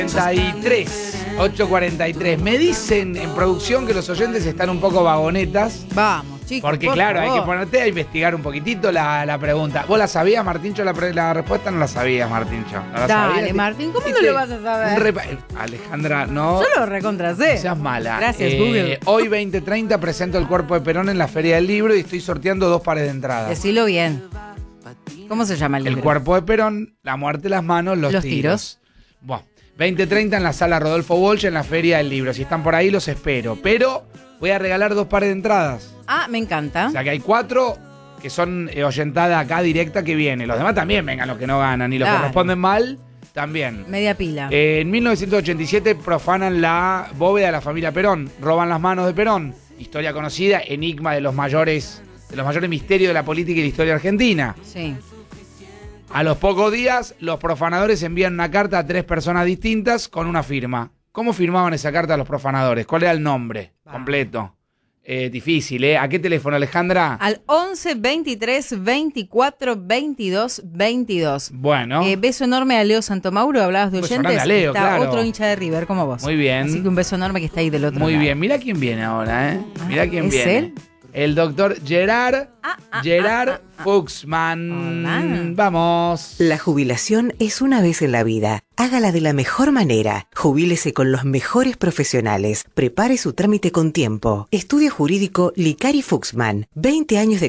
8:43. Me dicen en producción que los oyentes están un poco vagonetas. Vamos, chicos. Porque por claro, favor. hay que ponerte a investigar un poquitito la pregunta. ¿Vos la sabías, Martincho? La respuesta no la sabías, Martincho. ¿No la Dale, sabías? Martín, ¿cómo no ¿Viste? lo vas a saber? Alejandra, no. Yo lo recontrasé. No seas mala. Gracias, Google. Hoy 20:30 presento el cuerpo de Perón en la Feria del Libro y estoy sorteando 2 pares de entradas. Decilo bien. ¿Cómo se llama el libro? El cuerpo de Perón, la muerte, las manos, los tiros. Bueno, 20:30 en la sala Rodolfo Walsh en la Feria del Libro. Si están por ahí, los espero. Pero voy a regalar 2 pares de entradas. Ah, me encanta. O sea que hay 4 que son oyentada acá directa que viene. Los demás también vengan los que no ganan. Y los que Claro. responden mal, también. Media pila. En 1987 profanan la bóveda de la familia Perón. Roban las manos de Perón. Historia conocida, enigma de los mayores misterios de la política y la historia argentina. Sí. A los pocos días, los profanadores envían una carta a 3 personas distintas con una firma. ¿Cómo firmaban esa carta los profanadores? ¿Cuál era el nombre completo? Difícil, ¿eh? ¿A qué teléfono, Alejandra? Al 11 23 24 22 22. Bueno. Beso enorme a Leo Santomauro, hablabas de Beso oyentes. grande a Leo, está claro. otro hincha de River como vos. Muy bien. Así que un beso enorme que está ahí del otro Muy lado. bien. Mira quién viene ahora, ¿eh? Mira quién ¿es viene. él? El doctor Gerard Fuchsman. Hola. Vamos. La jubilación es una vez en la vida. Hágala de la mejor manera. Jubílese con los mejores profesionales. Prepare su trámite con tiempo. Estudio jurídico Licari Fuchsman. 20 años de